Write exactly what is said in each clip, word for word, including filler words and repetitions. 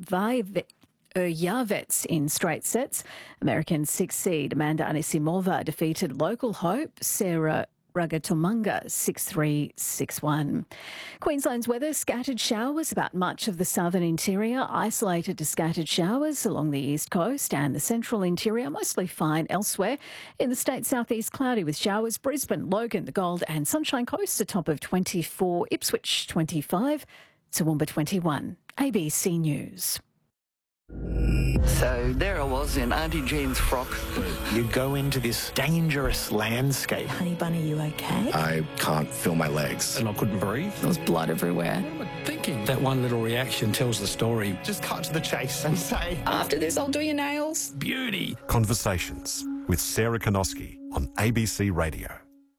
Erjavets in straight sets. American six seed Amanda Anisimova defeated local hope Sarah Ragatomanga six three, six one. Queensland's weather, scattered showers about much of the southern interior, isolated to scattered showers along the east coast and the central interior, mostly fine elsewhere. In the state southeast, cloudy with showers. Brisbane, Logan, the Gold and Sunshine Coast, a top of twenty-four. Ipswich, twenty-five. Toowoomba, twenty-one. A B C News. So there I was in Auntie Jean's frock. You go into this dangerous landscape. Honey Bunny, you okay? I can't feel my legs. And I couldn't breathe. There was blood everywhere. What am I thinking? That one little reaction tells the story. Just cut to the chase and say, After this, I'll do your nails. Beauty. Conversations with Sarah Konoski on A B C Radio.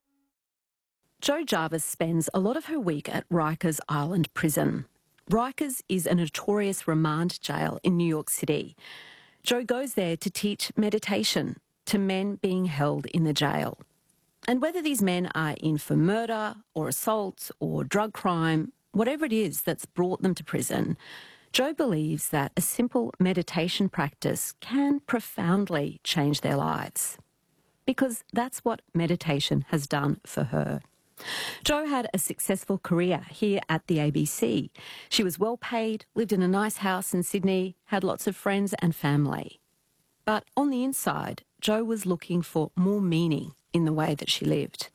Jo Jarvis spends a lot of her week at Rikers Island Prison. Rikers is a notorious remand jail in New York City. Jo goes there to teach meditation to men being held in the jail. And whether these men are in for murder or assault or drug crime, whatever it is that's brought them to prison, Jo believes that a simple meditation practice can profoundly change their lives. Because that's what meditation has done for her. Jo had a successful career here at the A B C. She was well paid, lived in a nice house in Sydney, had lots of friends and family. But on the inside, Jo was looking for more meaning in the way that she lived.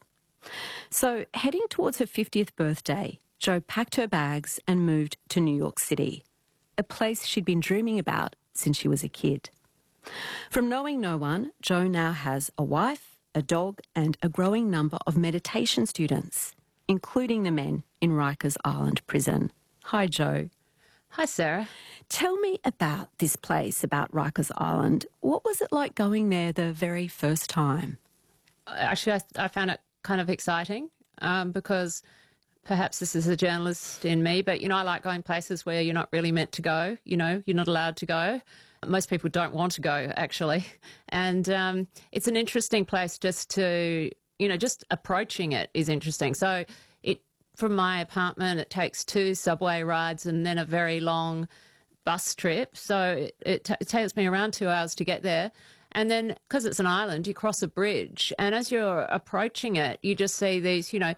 So heading towards her fiftieth birthday, Jo packed her bags and moved to New York City, a place she'd been dreaming about since she was a kid. From knowing no one, Jo now has a wife, a dog and a growing number of meditation students, including the men in Rikers Island Prison. Hi, Jo. Hi, Sarah. Tell me about this place, about Rikers Island. What was it like going there the very first time? Actually, I, I found it kind of exciting um, because perhaps this is a journalist in me, but, you know, I like going places where you're not really meant to go, you know, you're not allowed to go. Most people don't want to go, actually. And um, it's an interesting place just to, you know, just approaching it is interesting. So it, from my apartment, it takes two subway rides and then a very long bus trip. So it, it, t- it takes me around two hours to get there. And then, because it's an island, you cross a bridge. And as you're approaching it, you just see these, you know,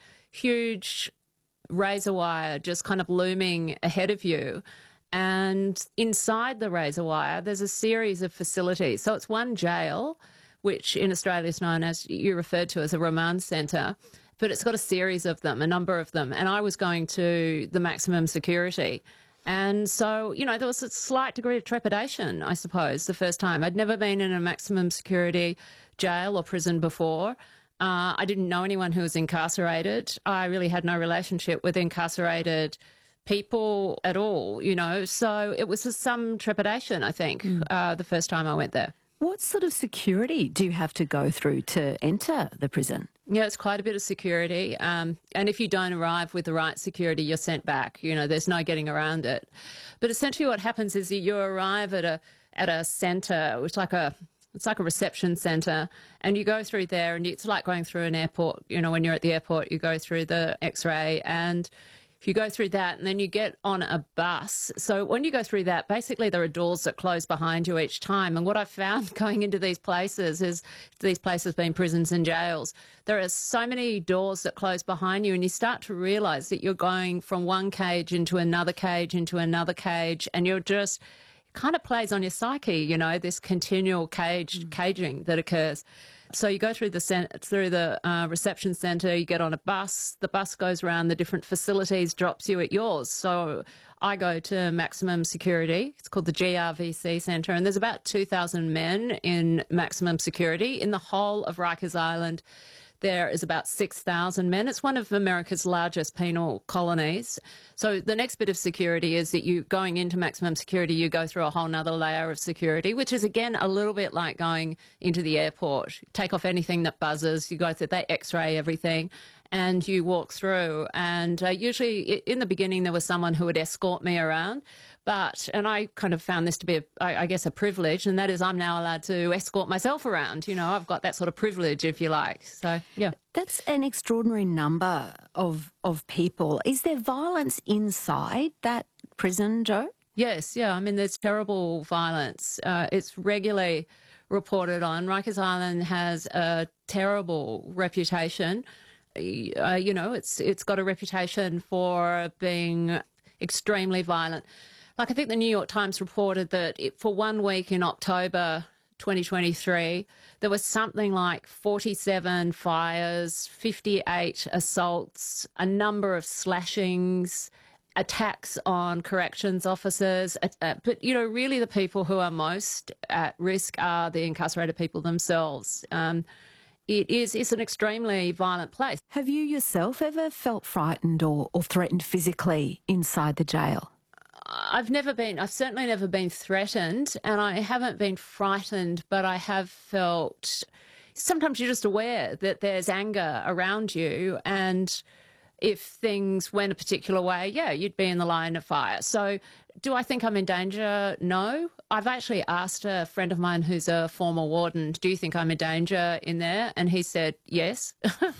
huge razor wire just kind of looming ahead of you. And inside the razor wire, there's a series of facilities. So it's one jail, which in Australia is known as, you referred to as a remand centre, but it's got a series of them, a number of them. And I was going to the maximum security. And so, you know, there was a slight degree of trepidation, I suppose, the first time. I'd never been in a maximum security jail or prison before. Uh, I didn't know anyone who was incarcerated. I really had no relationship with incarcerated people at all, you know. So it was just some trepidation, I think, mm. uh, the first time I went there. What sort of security do you have to go through to enter the prison? Yeah, it's quite a bit of security. Um, and if you don't arrive with the right security, you're sent back. You know, there's no getting around it. But essentially what happens is you arrive at a at a centre, which is like a It's like a reception centre, and you go through there, and it's like going through an airport. You know, when you're at the airport, you go through the X-ray, and you go through that, and then you get on a bus. So when you go through that, basically there are doors that close behind you each time. And what I've found going into these places is, these places being prisons and jails, there are so many doors that close behind you, and you start to realise that you're going from one cage into another cage into another cage, and you're just... kind of plays on your psyche, you know, this continual cage, mm. caging that occurs. So you go through the cent- through the uh, reception centre, you get on a bus, the bus goes around the different facilities, drops you at yours. So I go to maximum security. It's called the G R V C Centre, and there's about two thousand men in maximum security. In the whole of Rikers Island, there is about six thousand men. It's one of America's largest penal colonies. So the next bit of security is that you going into maximum security, you go through a whole nother layer of security, which is, again, a little bit like going into the airport. You take off anything that buzzes, you go through, they x-ray everything, and you walk through. And uh, usually in the beginning there was someone who would escort me around. But, and I kind of found this to be, a, I, I guess, a privilege, and that is I'm now allowed to escort myself around. You know, I've got that sort of privilege, if you like. So, yeah. That's an extraordinary number of of people. Is there violence inside that prison, Jo? Yes, yeah. I mean, there's terrible violence. Uh, it's regularly reported on. Rikers Island has a terrible reputation. Uh, you know, it's it's got a reputation for being extremely violent. Like, I think the New York Times reported that it, for one week in October twenty twenty-three, there was something like forty-seven fires, fifty-eight assaults, a number of slashings, attacks on corrections officers. Uh, but, you know, really the people who are most at risk are the incarcerated people themselves. Um, it is it's an extremely violent place. Have you yourself ever felt frightened or, or threatened physically inside the jail? I've never been, I've certainly never been threatened, and I haven't been frightened, but I have felt, sometimes you're just aware that there's anger around you, and if things went a particular way, yeah, you'd be in the line of fire. So do I think I'm in danger? No. I've actually asked a friend of mine who's a former warden, do you think I'm in danger in there? And he said, yes.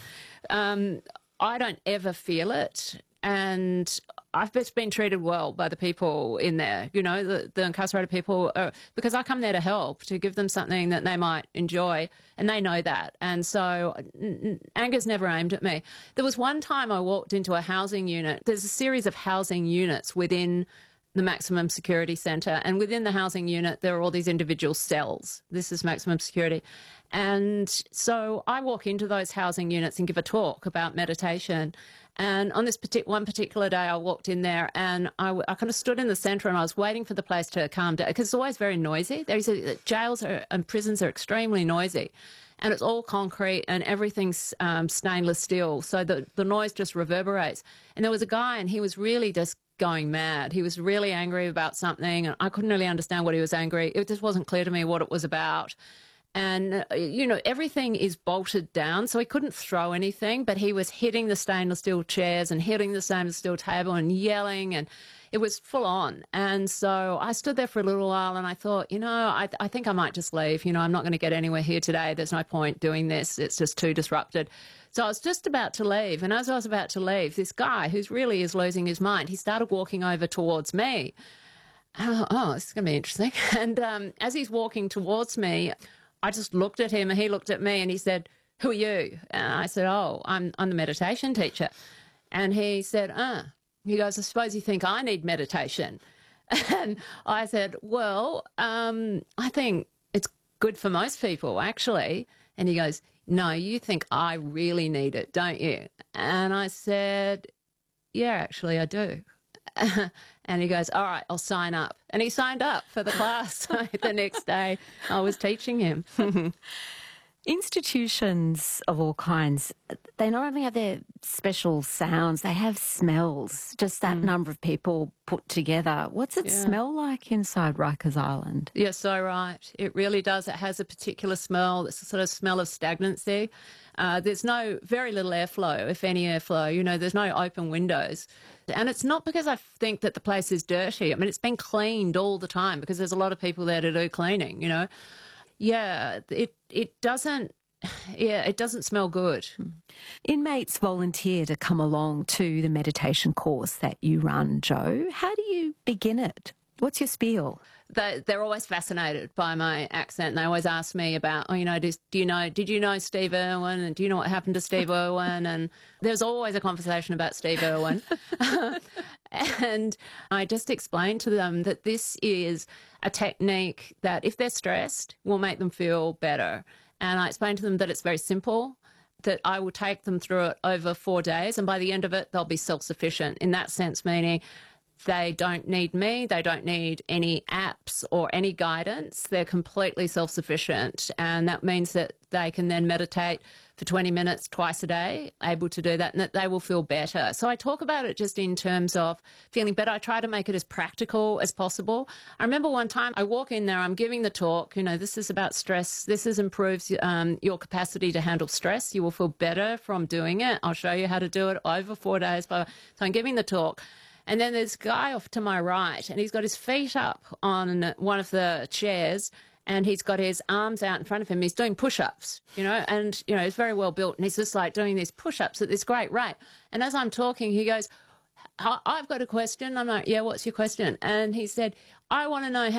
um, I don't ever feel it. And I've just been treated well by the people in there, you know, the, the incarcerated people, are, because I come there to help, to give them something that they might enjoy, and they know that. And so n- anger's never aimed at me. There was one time I walked into a housing unit. There's a series of housing units within the maximum security centre, and within the housing unit there are all these individual cells. This is maximum security. And so I walk into those housing units and give a talk about meditation. And on this partic- one particular day, I walked in there and I, w- I kind of stood in the centre and I was waiting for the place to calm down, because it's always very noisy. There's a, jails are, and prisons are extremely noisy, and it's all concrete and everything's um, stainless steel, so the, the noise just reverberates. And there was a guy, and he was really just going mad. He was really angry about something, and I couldn't really understand what he was angry. It just wasn't clear to me what it was about. And, uh, you know, everything is bolted down, so he couldn't throw anything, but he was hitting the stainless steel chairs and hitting the stainless steel table and yelling, and it was full on. And so I stood there for a little while and I thought, you know, I, I think I might just leave. You know, I'm not going to get anywhere here today. There's no point doing this. It's just too disrupted. So I was just about to leave. And as I was about to leave, this guy, who's really is losing his mind, he started walking over towards me. And I thought, oh, this is going to be interesting. And um, as he's walking towards me, I just looked at him and he looked at me and he said, who are you? And I said, oh, I'm, I'm the meditation teacher. And he said, ah. He goes, I suppose you think I need meditation. And I said, well, um, I think it's good for most people, actually. And he goes, no, you think I really need it, don't you? And I said, yeah, actually, I do. And he goes, all right, I'll sign up. And he signed up for the class. So the next day I was teaching him. Institutions of all kinds, they not only have their special sounds, they have smells, just that mm. number of people put together. What's it yeah. smell like inside Rikers Island? You're so right. It really does. It has a particular smell. It's a sort of smell of stagnancy. Uh, there's no, very little airflow, if any airflow. You know, there's no open windows. And it's not because I think that the place is dirty. I mean, it's been cleaned all the time because there's a lot of people there to do cleaning, you know. Yeah, it it doesn't, yeah, it doesn't smell good. Inmates volunteer to come along to the meditation course that you run, Jo. How do you begin it? What's your spiel? They, they're always fascinated by my accent. And they always ask me about, oh, you know, do, do you know, did you know Steve Irwin? And do you know what happened to Steve Irwin? And there's always a conversation about Steve Irwin. And I just explained to them that this is a technique that, if they're stressed, will make them feel better. And I explained to them that it's very simple, that I will take them through it over four days. And by the end of it, they'll be self-sufficient in that sense, meaning they don't need me, they don't need any apps or any guidance. They're completely self-sufficient. And that means that they can then meditate for twenty minutes twice a day, able to do that, and that they will feel better. So I talk about it just in terms of feeling better. I try to make it as practical as possible. I remember one time I walk in there, I'm giving the talk, you know, this is about stress. This is improves um, your capacity to handle stress. You will feel better from doing it. I'll show you how to do it over four days. So I'm giving the talk. And then there's a guy off to my right, and he's got his feet up on one of the chairs, and he's got his arms out in front of him. He's doing push-ups, you know, and, you know, he's very well built, and he's just like doing these push-ups at this great rate. And as I'm talking, he goes, I- I've got a question. I'm like, yeah, what's your question? And he said, I want to know how